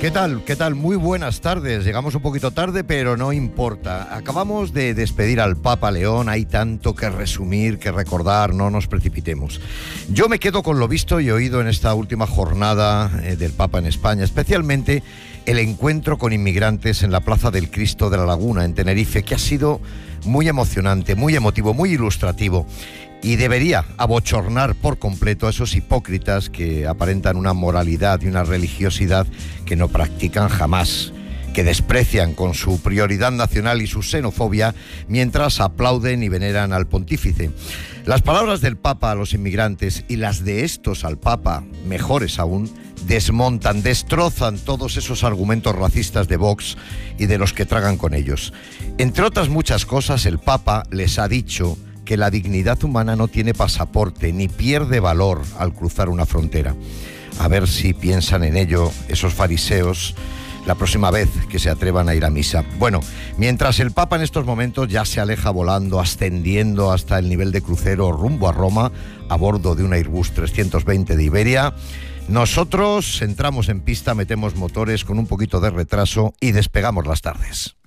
¿Qué tal? ¿Qué tal? Muy buenas tardes. Llegamos un poquito tarde, pero no importa. Acabamos de despedir al Papa León. Hay tanto que resumir, que recordar. No nos precipitemos. Yo me quedo con lo visto y oído en esta última jornada del Papa en España, especialmente el encuentro con inmigrantes en la Plaza del Cristo de la Laguna, en Tenerife, que ha sido muy emocionante, muy emotivo, muy ilustrativo. Y debería abochornar por completo a esos hipócritas que aparentan una moralidad y una religiosidad que no practican jamás, que desprecian con su prioridad nacional y su xenofobia mientras aplauden y veneran al pontífice. Las palabras del Papa a los inmigrantes y las de estos al Papa, mejores aún, desmontan, destrozan todos esos argumentos racistas de Vox y de los que tragan con ellos. Entre otras muchas cosas, el Papa les ha dicho que la dignidad humana no tiene pasaporte ni pierde valor al cruzar una frontera. A ver si piensan en ello esos fariseos la próxima vez que se atrevan a ir a misa. Bueno, mientras el Papa en estos momentos ya se aleja volando, ascendiendo hasta el nivel de crucero rumbo a Roma, a bordo de un Airbus 320 de Iberia, nosotros entramos en pista, metemos motores con un poquito de retraso y despegamos las tardes.